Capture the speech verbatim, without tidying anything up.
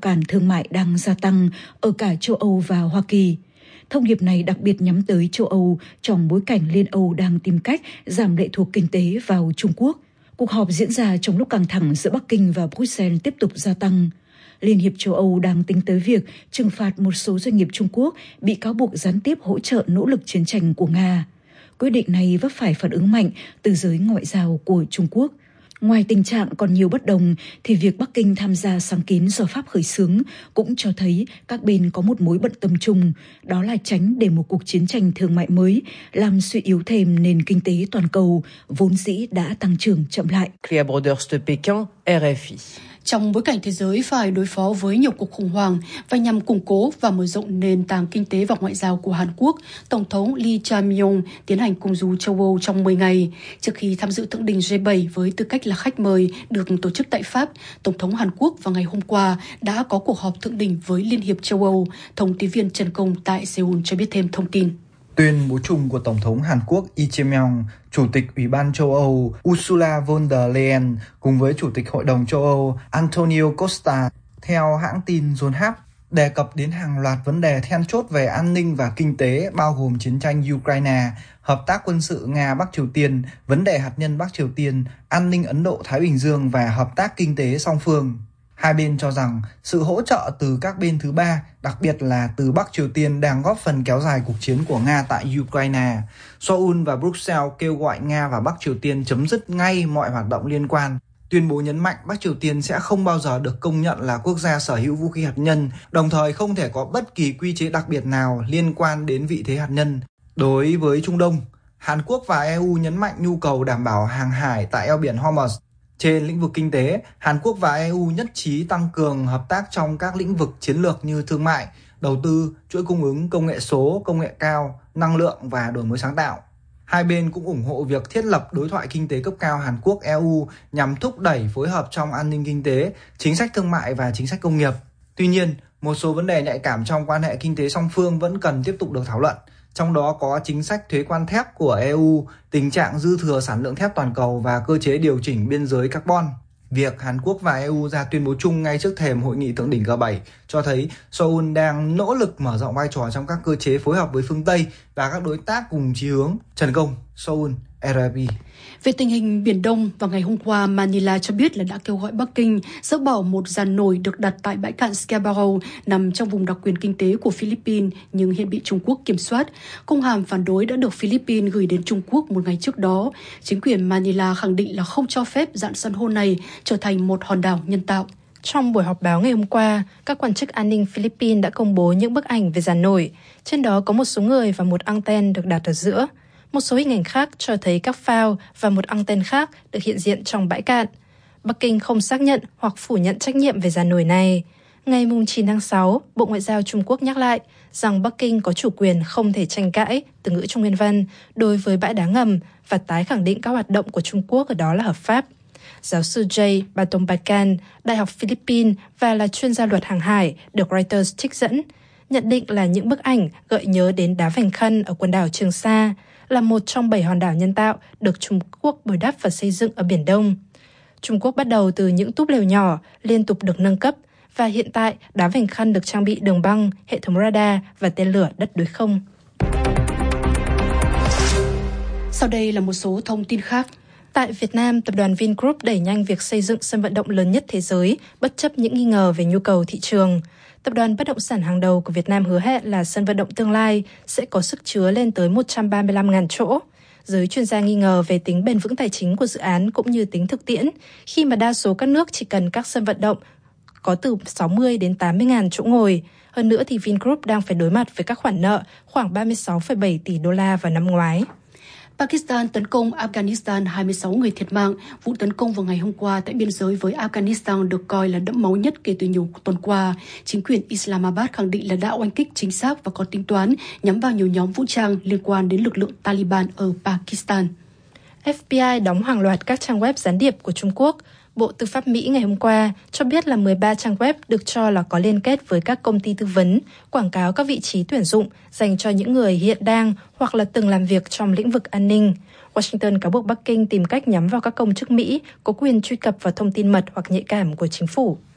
cản thương mại đang gia tăng ở cả châu Âu và Hoa Kỳ. Thông điệp này đặc biệt nhắm tới châu Âu trong bối cảnh Liên Âu đang tìm cách giảm lệ thuộc kinh tế vào Trung Quốc. Cuộc họp diễn ra trong lúc căng thẳng giữa Bắc Kinh và Bruxelles tiếp tục gia tăng. Liên hiệp châu Âu đang tính tới việc trừng phạt một số doanh nghiệp Trung Quốc bị cáo buộc gián tiếp hỗ trợ nỗ lực chiến tranh của Nga. Quyết định này vấp phải phản ứng mạnh từ giới ngoại giao của Trung Quốc. Ngoài tình trạng còn nhiều bất đồng, thì việc Bắc Kinh tham gia sáng kiến do Pháp khởi xướng cũng cho thấy các bên có một mối bận tâm chung, đó là tránh để một cuộc chiến tranh thương mại mới làm suy yếu thêm nền kinh tế toàn cầu, vốn dĩ đã tăng trưởng chậm lại. Claire Broders de Pékin, R F I. Trong bối cảnh thế giới phải đối phó với nhiều cuộc khủng hoảng và nhằm củng cố và mở rộng nền tảng kinh tế và ngoại giao của Hàn Quốc, Tổng thống Lee Jae-myung tiến hành công du châu Âu trong mười ngày. Trước khi tham dự thượng đỉnh G bảy với tư cách là khách mời được tổ chức tại Pháp, Tổng thống Hàn Quốc vào ngày hôm qua đã có cuộc họp thượng đỉnh với Liên hiệp châu Âu. Thông tin viên Trần Công tại Seoul cho biết thêm thông tin. Tuyên bố chung của Tổng thống Hàn Quốc Lee Jae-myung, Chủ tịch Ủy ban châu Âu Ursula von der Leyen cùng với Chủ tịch Hội đồng châu Âu Antonio Costa, theo hãng tin Yonhap, đề cập đến hàng loạt vấn đề then chốt về an ninh và kinh tế, bao gồm chiến tranh Ukraine, hợp tác quân sự Nga-Bắc Triều Tiên, vấn đề hạt nhân Bắc Triều Tiên, an ninh Ấn Độ-Thái Bình Dương và hợp tác kinh tế song phương. Hai bên cho rằng sự hỗ trợ từ các bên thứ ba, đặc biệt là từ Bắc Triều Tiên, đang góp phần kéo dài cuộc chiến của Nga tại Ukraine. Seoul và Bruxelles kêu gọi Nga và Bắc Triều Tiên chấm dứt ngay mọi hoạt động liên quan. Tuyên bố nhấn mạnh Bắc Triều Tiên sẽ không bao giờ được công nhận là quốc gia sở hữu vũ khí hạt nhân, đồng thời không thể có bất kỳ quy chế đặc biệt nào liên quan đến vị thế hạt nhân. Đối với Trung Đông, Hàn Quốc và E U nhấn mạnh nhu cầu đảm bảo hàng hải tại eo biển Hormuz. Trên lĩnh vực kinh tế, Hàn Quốc và E U nhất trí tăng cường hợp tác trong các lĩnh vực chiến lược như thương mại, đầu tư, chuỗi cung ứng, công nghệ số, công nghệ cao, năng lượng và đổi mới sáng tạo. Hai bên cũng ủng hộ việc thiết lập đối thoại kinh tế cấp cao Hàn Quốc-E U nhằm thúc đẩy phối hợp trong an ninh kinh tế, chính sách thương mại và chính sách công nghiệp. Tuy nhiên, một số vấn đề nhạy cảm trong quan hệ kinh tế song phương vẫn cần tiếp tục được thảo luận. Trong đó có chính sách thuế quan thép của E U, tình trạng dư thừa sản lượng thép toàn cầu và cơ chế điều chỉnh biên giới carbon. Việc Hàn Quốc và E U ra tuyên bố chung ngay trước thềm hội nghị thượng đỉnh G bảy cho thấy Seoul đang nỗ lực mở rộng vai trò trong các cơ chế phối hợp với phương Tây và các đối tác cùng chí hướng. Trần Công, Seoul, R F I. Về tình hình Biển Đông, vào ngày hôm qua, Manila cho biết là đã kêu gọi Bắc Kinh dỡ bỏ một giàn nổi được đặt tại bãi cạn Scarborough nằm trong vùng đặc quyền kinh tế của Philippines nhưng hiện bị Trung Quốc kiểm soát. Công hàm phản đối đã được Philippines gửi đến Trung Quốc một ngày trước đó. Chính quyền Manila khẳng định là không cho phép dạn san hô này trở thành một hòn đảo nhân tạo. Trong buổi họp báo ngày hôm qua, các quan chức an ninh Philippines đã công bố những bức ảnh về giàn nổi. Trên đó có một số người và một anten được đặt ở giữa. Một số hình ảnh khác cho thấy các phao và một anten khác được hiện diện trong bãi cạn. Bắc Kinh không xác nhận hoặc phủ nhận trách nhiệm về giàn nổi này. Ngày chín tháng sáu, Bộ Ngoại giao Trung Quốc nhắc lại rằng Bắc Kinh có chủ quyền không thể tranh cãi, từ ngữ Trung Nguyên Văn, đối với bãi đá ngầm và tái khẳng định các hoạt động của Trung Quốc ở đó là hợp pháp. Giáo sư Jay Batombacan, Đại học Philippines và là chuyên gia luật hàng hải, được Reuters trích dẫn, nhận định là những bức ảnh gợi nhớ đến đá Vành Khăn ở quần đảo Trường Sa, là một trong bảy hòn đảo nhân tạo được Trung Quốc bồi đắp và xây dựng ở Biển Đông. Trung Quốc bắt đầu từ những túp lều nhỏ, liên tục được nâng cấp, và hiện tại đá Vành Khăn được trang bị đường băng, hệ thống radar và tên lửa đất đối không. Sau đây là một số thông tin khác. Tại Việt Nam, tập đoàn Vingroup đẩy nhanh việc xây dựng sân vận động lớn nhất thế giới, bất chấp những nghi ngờ về nhu cầu thị trường. Tập đoàn bất động sản hàng đầu của Việt Nam hứa hẹn là sân vận động tương lai sẽ có sức chứa lên tới một trăm ba mươi lăm nghìn chỗ. Giới chuyên gia nghi ngờ về tính bền vững tài chính của dự án cũng như tính thực tiễn, khi mà đa số các nước chỉ cần các sân vận động có từ sáu mươi đến tám mươi nghìn chỗ ngồi. Hơn nữa thì Vingroup đang phải đối mặt với các khoản nợ khoảng ba mươi sáu phẩy bảy tỷ đô la vào năm ngoái. Pakistan tấn công Afghanistan, hai mươi sáu người thiệt mạng. Vụ tấn công vào ngày hôm qua tại biên giới với Afghanistan được coi là đẫm máu nhất kể từ nhiều tuần qua. Chính quyền Islamabad khẳng định là đã oanh kích chính xác và có tính toán nhắm vào nhiều nhóm vũ trang liên quan đến lực lượng Taliban ở Pakistan. F B I đóng hàng loạt các trang web gián điệp của Trung Quốc. Bộ Tư pháp Mỹ ngày hôm qua cho biết là mười ba trang web được cho là có liên kết với các công ty tư vấn, quảng cáo các vị trí tuyển dụng dành cho những người hiện đang hoặc là từng làm việc trong lĩnh vực an ninh. Washington cáo buộc Bắc Kinh tìm cách nhắm vào các công chức Mỹ có quyền truy cập vào thông tin mật hoặc nhạy cảm của chính phủ.